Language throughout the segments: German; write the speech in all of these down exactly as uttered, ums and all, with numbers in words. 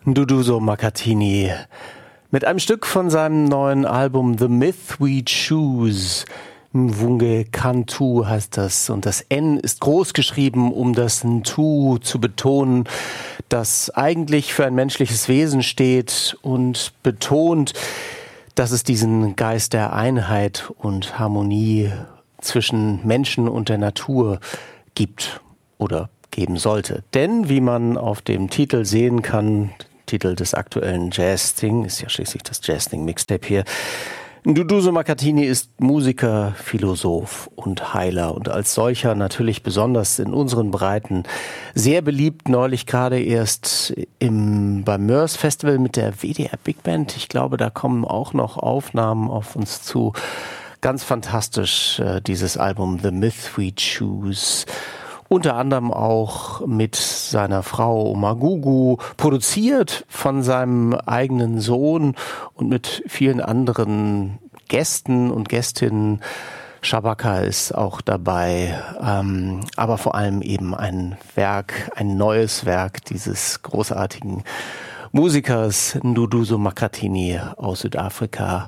Duduzo Makatini mit einem Stück von seinem neuen Album The Myth We Choose. Mvunge Kantu heißt das und das N ist groß geschrieben, um das Ntu zu betonen, das eigentlich für ein menschliches Wesen steht und betont, dass es diesen Geist der Einheit und Harmonie zwischen Menschen und der Natur gibt oder geben sollte. Denn, wie man auf dem Titel sehen kann, Titel des aktuellen Jazz-Thing, ist ja schließlich das Jazz-Thing-Mixtape hier, Duduzo Makatini ist Musiker, Philosoph und Heiler und als solcher natürlich besonders in unseren Breiten sehr beliebt. Neulich gerade erst im, beim Mörs Festival mit der W D R Big Band. Ich glaube, da kommen auch noch Aufnahmen auf uns zu. Ganz fantastisch, äh, dieses Album The Myth We Choose. Unter anderem auch mit seiner Frau Magugu, produziert von seinem eigenen Sohn und mit vielen anderen Gästen und Gästinnen. Shabaka ist auch dabei, ähm, aber vor allem eben ein Werk, ein neues Werk dieses großartigen Musikers Duduzo Makatini aus Südafrika.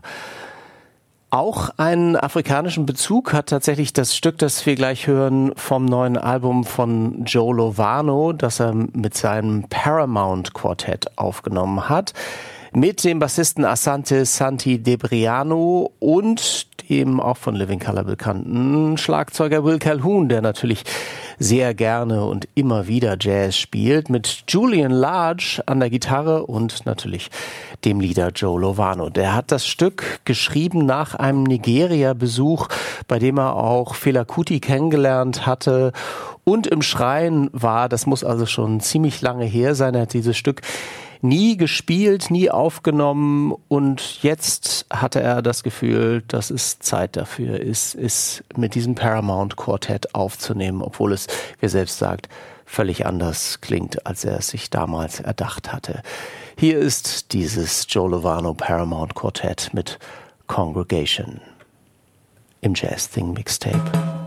Auch einen afrikanischen Bezug hat tatsächlich das Stück, das wir gleich hören, vom neuen Album von Joe Lovano, das er mit seinem Paramount Quartett aufgenommen hat, mit dem Bassisten Asante Santi Debriano und dem auch von Living Colour bekannten Schlagzeuger Will Calhoun, der natürlich sehr gerne und immer wieder Jazz spielt, mit Julian Large an der Gitarre und natürlich dem Leader Joe Lovano. Der hat das Stück geschrieben nach einem Nigeria-Besuch, bei dem er auch Fela Kuti kennengelernt hatte und im Schrein war. Das muss also schon ziemlich lange her sein. Er hat dieses Stück nie gespielt, nie aufgenommen und jetzt hatte er das Gefühl, dass es Zeit dafür ist, ist mit diesem Paramount Quartett aufzunehmen, obwohl es, wie er selbst sagt, völlig anders klingt, als er es sich damals erdacht hatte. Hier ist dieses Joe Lovano Paramount Quartett mit Congregation im Jazz Thing Mixtape.